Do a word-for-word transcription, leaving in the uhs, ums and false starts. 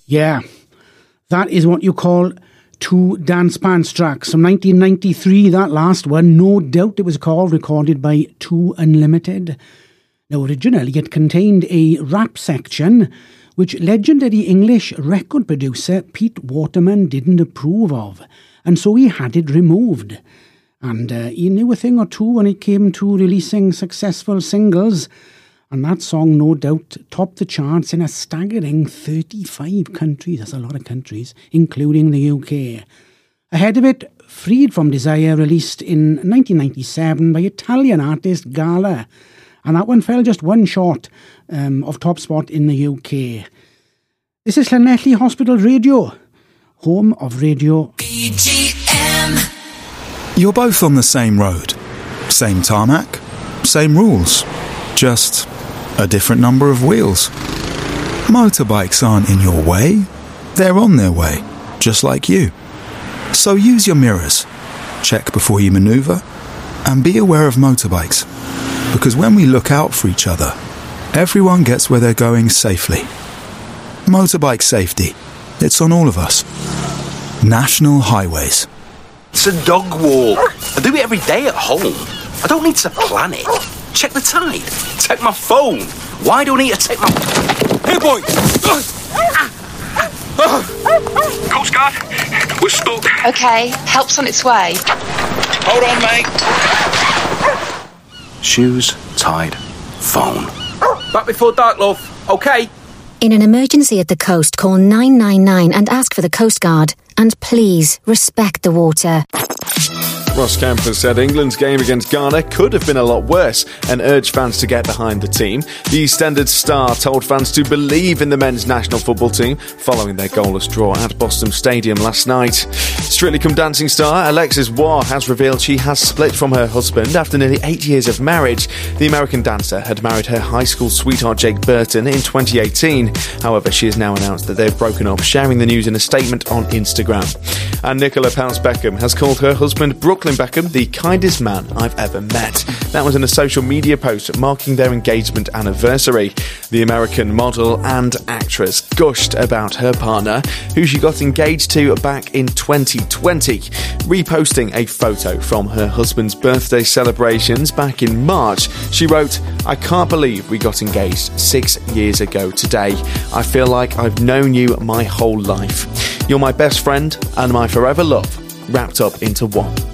Yeah, that is what you call two dance pants tracks. From nineteen ninety-three, that last one, no doubt it was called, recorded by Two Unlimited. Now, originally it contained a rap section, which legendary English record producer Pete Waterman didn't approve of, and so he had it removed. And uh, he knew a thing or two when it came to releasing successful singles, and that song, no doubt, topped the charts in a staggering thirty-five countries. That's a lot of countries, including the U K. Ahead of it, Freed From Desire, released in nineteen ninety-seven by Italian artist Gala. And that one fell just one short um, of top spot in the U K. This is Llanelli Hospital Radio, home of radio. B G M. You're both on the same road, same tarmac, same rules, just a different number of wheels. Motorbikes aren't in your way, they're on their way, just like you. So use your mirrors, check before you manoeuvre, and be aware of motorbikes. Because when we look out for each other, everyone gets where they're going safely. Motorbike safety, it's on all of us. National Highways. It's a dog walk. I do it every day at home. I don't need to plan it. Check the tide. Take my phone. Why do I need to take my... Hey, boy! Coast Guard, we're stuck. OK, help's on its way. Hold on, mate. Shoes, tide, phone. Back before dark, love. OK? In an emergency at the coast, call nine nine nine and ask for the Coast Guard. And please, respect the water. Ross Kemp said England's game against Ghana could have been a lot worse and urged fans to get behind the team. The EastEnders star told fans to believe in the men's national football team following their goalless draw at Boston Stadium last night. Strictly Come Dancing star Alexis Waugh has revealed she has split from her husband after nearly eight years of marriage. The American dancer had married her high school sweetheart Jake Burton in twenty eighteen. However, she has now announced that they've broken up, sharing the news in a statement on Instagram. And Nicola Pounce Beckham has called her husband Brooklyn Beckham the kindest man I've ever met. That was in a social media post marking their engagement anniversary. The American model and actress gushed about her partner, who she got engaged to back in twenty twenty, reposting a photo from her husband's birthday celebrations back in March. She wrote, "I can't believe we got engaged six years ago today. I feel like I've known you my whole life. You're my best friend and my forever love, wrapped up into one."